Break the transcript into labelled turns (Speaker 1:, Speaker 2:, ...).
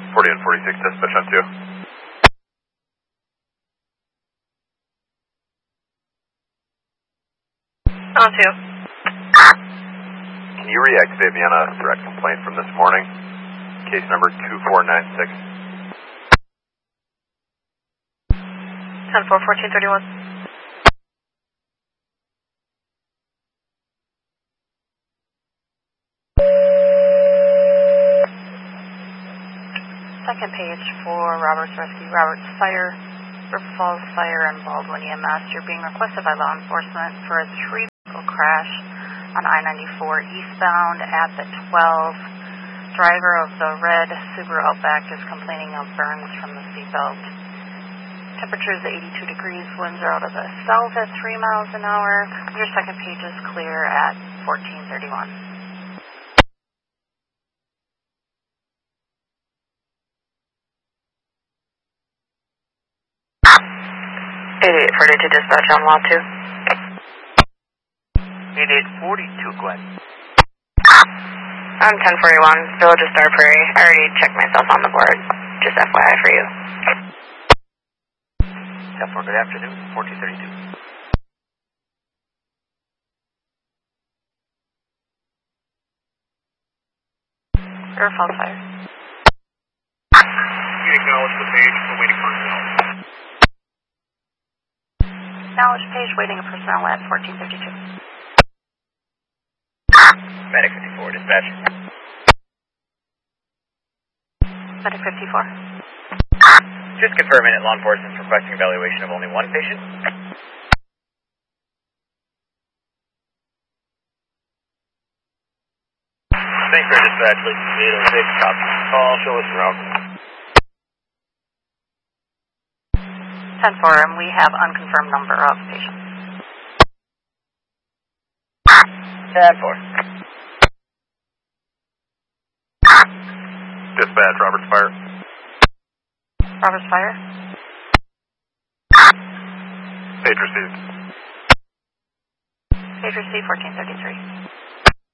Speaker 1: 40 and 46, dispatch on 2.
Speaker 2: On 2.
Speaker 1: Can you reactivate me on a threat complaint from this morning? Case number 2496.
Speaker 2: 10-4, 1431. Second page for Roberts Rescue, Roberts Fire, River Falls Fire, and Baldwin EMS. You're being requested by law enforcement for a 3-vehicle crash on I-94 eastbound at the 12. Driver of the red Subaru Outback is complaining of burns from the seatbelt. Temperature is 82 degrees. Winds are out of the south at 3 miles an hour. Your second page is clear at 1431. 8842 dispatch on lot 2.
Speaker 3: 8842, Glenn.
Speaker 2: I'm 1041, Village of Star Prairie. I already checked myself on the board. Just FYI for you.
Speaker 3: 10-4, good afternoon, 1432.
Speaker 2: River Falls Fire.
Speaker 3: You acknowledge the page for waiting personnel.
Speaker 2: Acknowledge page waiting a personnel at 1432.
Speaker 3: Medic 54, dispatch.
Speaker 2: Medic 54.
Speaker 3: Just confirming that law enforcement is requesting evaluation of only one patient. Thanks for dispatch, please. 806, copy. Call, show us around.
Speaker 2: 10-4, and we have unconfirmed number of patients.
Speaker 3: 10-4.
Speaker 1: Dispatch, Roberts Fire.
Speaker 2: Roberts Fire.
Speaker 1: Page received.
Speaker 2: Page received 1433.